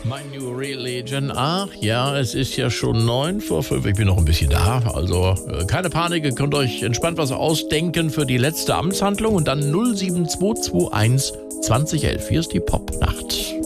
My New Religion. Ach ja, es ist ja schon 9 vor 5. Ich bin noch ein bisschen da. Also keine Panik, ihr könnt euch entspannt was ausdenken für die letzte Amtshandlung und dann 07221 2011. Hier ist die Popnacht.